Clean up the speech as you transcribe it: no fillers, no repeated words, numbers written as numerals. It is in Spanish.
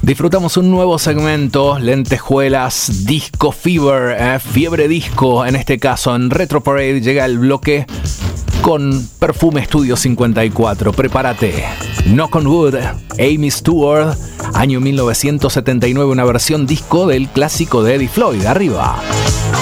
Disfrutamos un nuevo segmento, lentejuelas, disco fever, fiebre disco, en este caso en Retro Parade llega el bloque con Perfume Studio 54. Prepárate. Knock on Wood, Amy Stewart, año 1979, una versión disco del clásico de Eddie Floyd. Arriba.